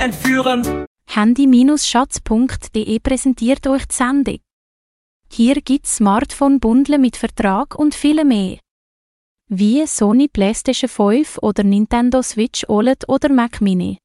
entführen. Handy-Schatz.de präsentiert euch die Sendung. Hier gibt's Smartphone-Bundle mit Vertrag und viel mehr. Wie Sony PlayStation 5 oder Nintendo Switch OLED oder Mac Mini.